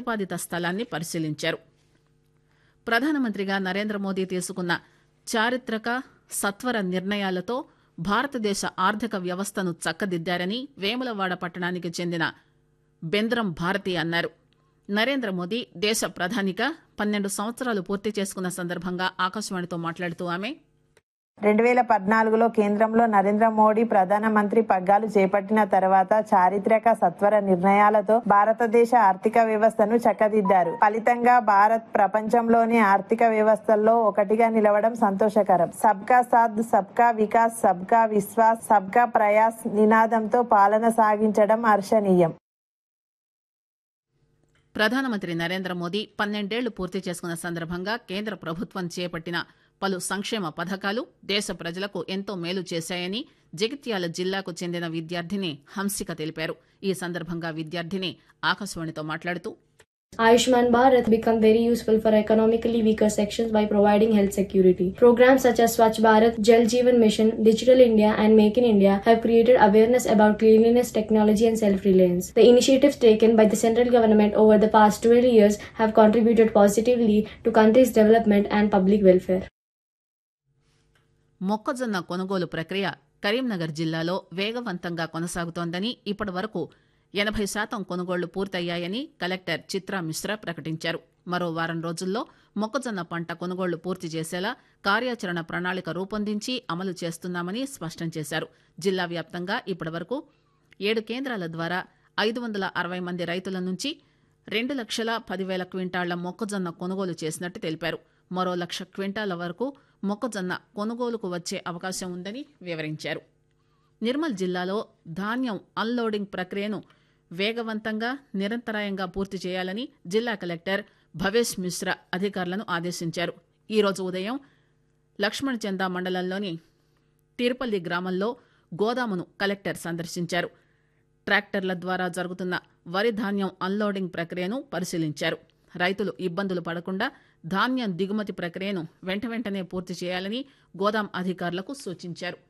ప్రతిపాదిత స్థలాన్ని పరిశీలించారు. ప్రధానమంత్రిగా నరేంద్ర మోదీ తీసుకున్న చారిత్రక సత్వర నిర్ణయాలతో భారతదేశ ఆర్థిక వ్యవస్థను చక్కదిద్దారని వేములవాడ పట్టణానికి చెందిన బెంద్రం భారతి అన్నారు. నరేంద్ర మోదీ దేశ ప్రధానిగా 12 సంవత్సరాలు పూర్తి చేసుకున్న సందర్భంగా ఆకాశవాణితో మాట్లాడుతూ ఆమె 2014లో కేంద్రంలో నరేంద్ర మోడీ ప్రధానమంత్రి పగ్గాలు చేపట్టిన తర్వాత చారిత్రక సత్వర నిర్ణయాలతో భారతదేశ ఆర్థిక వ్యవస్థను చక్కదిద్దారు. ఫలితంగా భారత్ ప్రపంచంలోని ఆర్థిక వ్యవస్థల్లో ఒకటిగా నిలవడం సంతోషకరం. సబ్కా సాథ్, సబ్కా వికాస్, సబ్కా విశ్వాస్, సబ్కా ప్రయాస్ నినాదంతో పాలన సాగించడం హర్షణీయం. ప్రధానమంత్రి నరేంద్ర మోదీ 12 ఏళ్లు పూర్తి చేసుకున్న సందర్భంగా కేంద్ర ప్రభుత్వం చేపట్టిన పలు సంక్షేమ పథకాలు దేశ ప్రజలకు ఎంతో మేలు చేశాయని జగిత్యాల జిల్లాకు చెందిన విద్యార్థిని హంసిక తెలిపారు. ఈ సందర్భంగా విద్యార్థిని ఆకాశవాణితో మాట్లాడుతూ Ayushman Bharat become very useful for economically weaker sections by providing health security. Programs such as Swachh Bharat, Jal Jeevan Mission, Digital India and Make in India have created awareness about cleanliness, technology and self-reliance. The initiatives taken by the central government over the past 12 years have contributed positively to country's development and public welfare. మొక్కజొన్న కొనుగోలు ప్రక్రియ కరీంనగర్ జిల్లాలో వేగవంతంగా కొనసాగుతోందని ఇప్పటి వరకు 80% కొనుగోళ్లు పూర్తయ్యాయని కలెక్టర్ చిత్రా మిశ్రా ప్రకటించారు. మరో వారం రోజుల్లో మొక్కజొన్న పంట కొనుగోళ్లు పూర్తి చేసేలా కార్యాచరణ ప్రణాళిక రూపొందించి అమలు చేస్తున్నామని స్పష్టం చేశారు. జిల్లా వ్యాప్తంగా ఇప్పటి వరకు 7 కేంద్రాల ద్వారా 560 మంది రైతుల నుంచి 2,10,000 క్వింటాళ్ల మొక్కజొన్న కొనుగోలు చేసినట్టు తెలిపారు. మరో 1,00,000 క్వింటాల వరకు మొక్కజొన్న కొనుగోలుకు వచ్చే అవకాశం ఉందని వివరించారు. నిర్మల్ జిల్లాలో ధాన్యం అన్లోడింగ్ ప్రక్రియను వేగవంతంగా నిరంతరాయంగా పూర్తి చేయాలని జిల్లా కలెక్టర్ భవేష్ మిశ్రా అధికారులను ఆదేశించారు. ఈరోజు ఉదయం లక్ష్మణ్ చందా మండలంలోని తిరుపల్లి గ్రామంలో గోదామును కలెక్టర్ సందర్శించారు. ట్రాక్టర్ల ద్వారా జరుగుతున్న వరి ధాన్యం అన్లోడింగ్ ప్రక్రియను పరిశీలించారు. రైతులు ఇబ్బందులు పడకుండా ధాన్యం దిగుమతి ప్రక్రియను వెంటనే పూర్తి చేయాలని గోదాం అధికారులకు సూచించారు.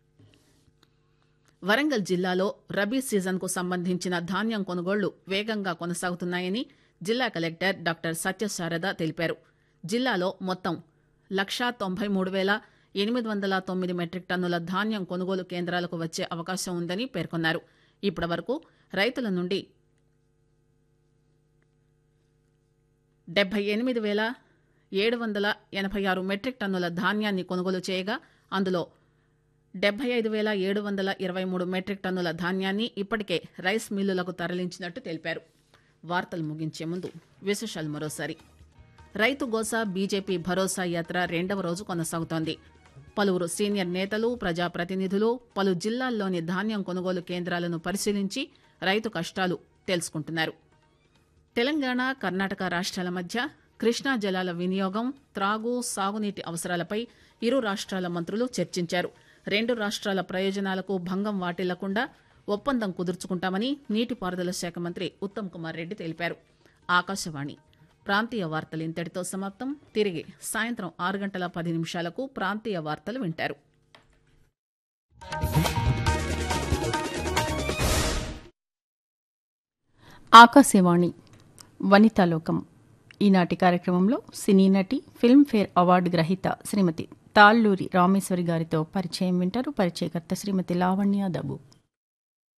వరంగల్ జిల్లాలో రబీ సీజన్కు సంబంధించిన ధాన్యం కొనుగోళ్లు వేగంగా కొనసాగుతున్నాయని జిల్లా కలెక్టర్ డాక్టర్ సత్యశారద తెలిపారు. జిల్లాలో మొత్తం 193,809 మెట్రిక్ టన్నుల ధాన్యం కొనుగోలు కేంద్రాలకు వచ్చే అవకాశం ఉందని పేర్కొన్నారు. ఇప్పటి వరకు రైతుల నుండి 78,786 మెట్రిక్ టన్నుల ధాన్యాన్ని కొనుగోలు చేయగా అందులో 75,723 మెట్రిక్ టన్నుల ధాన్యాన్ని ఇప్పటికే రైస్ మిల్లులకు తరలించినట్టు తెలిపారు. వార్తలు ముగించే ముందు విశేషాలు మరోసారి. రైతు గోసా బీజేపీ భరోసా యాత్ర 2వ రోజు కొనసాగుతోంది. పలువురు సీనియర్ నేతలు, ప్రజాప్రతినిధులు పలు జిల్లాల్లోని ధాన్యం కొనుగోలు కేంద్రాలను పరిశీలించి రైతు కష్టాలు తెలుసుకుంటున్నారు. తెలంగాణ, కర్ణాటక రాష్ట్రాల మధ్య కృష్ణా జలాల వినియోగం, త్రాగు, సాగునీటి అవసరాలపై ఇరు రాష్ట్రాల మంత్రులు చర్చించారు. 2 రాష్ట్రాల ప్రయోజనాలకు భంగం వాటిల్లకుండా ఒప్పందం కుదుర్చుకుంటామని నీటిపారుదల శాఖ మంత్రి ఉత్తమ్ కుమార్ రెడ్డి తెలిపారు. ఆకాశవాణి ప్రాంతీయ వార్తలు ఇంతటితో సమాప్తం. తిరిగి సాయంత్రం 6:10 ప్రాంతీయ వార్తలు వింటారు. ఆకాశవాణి వనితాలోకం ఈనాటి కార్యక్రమంలో సినీ నటి ఫిల్మ్ఫేర్ అవార్డు గ్రహీత శ్రీమతి తాళ్ళూరి రామేశ్వరి గారితో పరిచయం వింటారు. పరిచయకర్త శ్రీమతి లావణ్య దబు.